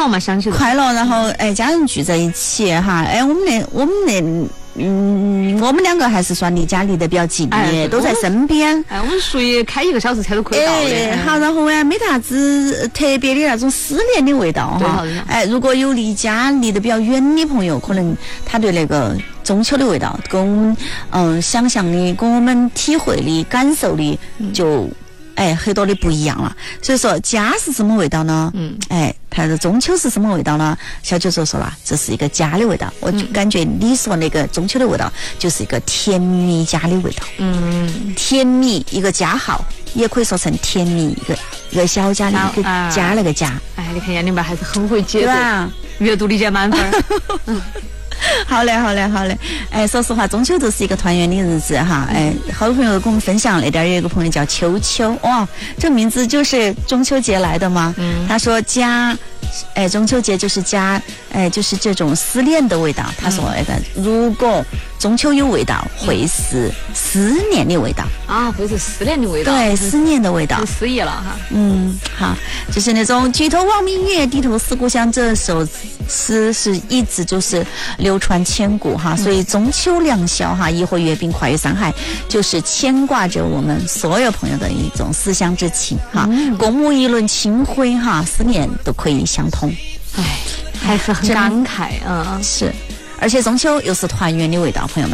乐嘛，想起快乐，然后家人聚在一起哈，我们两个还是算离家离得比较近的，都在身边。 我们属于开1个小时车都可以到的。 好，然后没啥子特别的那种思念的味道哈。如果有离家离得比较远的朋友，可能他对那个中秋的味道跟我们想象的、跟我们体会的、感受的就很多的不一样了。所以说家是什么味道呢？它的中秋是什么味道呢？小九说了，这是一个家的味道。我就感觉你说那个中秋的味道就是一个甜蜜家的味道。甜蜜一个家号，也可以说成甜蜜一个小家的一个家那个家。 你看杨林爸还是很会解读，阅读理解满分。 好嘞。说实话，中秋就是一个团圆的日子哈。好多朋友跟我们分享，那点有一个朋友叫秋秋，哇，这名字就是中秋节来的吗？他说家，中秋节就是家，就是这种思念的味道。他说如果中秋有味道，会是思念的味道啊，会是思念的味道。 对，思念的味道。 诗意了哈。 好，就是那种举头望明月，低头思故乡，这首诗是一直就是流传千古哈。所以中秋两宵哈，一回阅兵，跨越山海，就是牵挂着我们所有朋友的一种思乡之情哈。共沐一轮清辉哈，思念都可以相通。 还是很感慨是。而且中秋又是团圆的味道，朋友们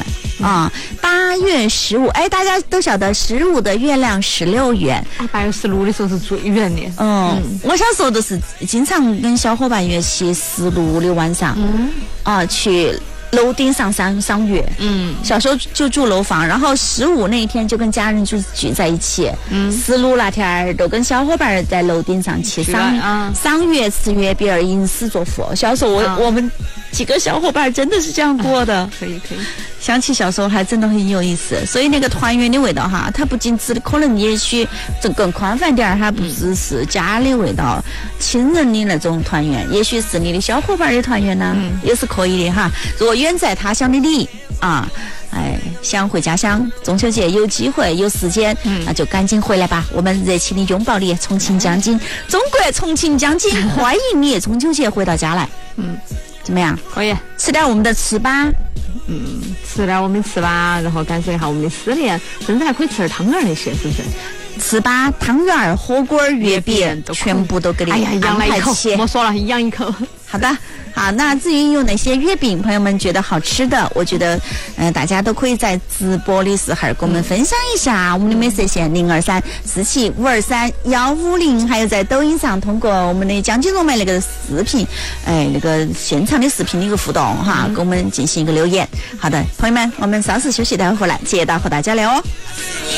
8月15，大家都晓得15的月亮16圆 ，8月16的时候是最圆的。 我小时候都是经常跟小伙伴约起16的晚上，去楼顶上赏月。小时候就住楼房，然后15那一天就跟家人就聚在一起。16那天都跟小伙伴在楼顶上去赏月、吃月饼、吟诗作赋。小时候我们几个小伙伴真的是这样过的。 可以。 想起小时候还真的很有意思。所以那个团圆的味道哈，它不仅指的可能也许这更宽泛点，它不只是家的味道，亲人的那种团圆，也许是你的小伙伴的团圆呢，也是可以的哈。如果远在他乡的你想回家乡，中秋节有机会有时间，那就赶紧回来吧。我们热情的拥抱你，重庆江津，中国重庆江津欢迎你中秋节回到家来。怎么样？ 可以吃点我们的糍粑。 吃点我们糍粑，然后感受一下我们的思念，甚至还可以吃点汤圆那些，是不是？ 糍粑、汤圆、火锅、月饼，全部都给你养来一口。莫说了，养一口。 好的。好，那至于有哪些月饼朋友们觉得好吃的，我觉得大家都可以在直播的时候跟我们分享一下。我们的美色线02347523-150，还有在抖音上通过我们的江津糯麦那个视频那个现场的视频的一个互动哈，跟我们进行一个留言。好的，朋友们，我们稍事休息，待会儿回来接着和大家聊哦。